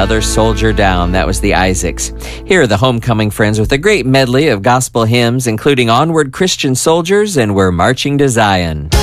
another soldier down. That was the Isaacs. Here are the Homecoming Friends with a great medley of gospel hymns, including Onward Christian Soldiers and We're Marching to Zion.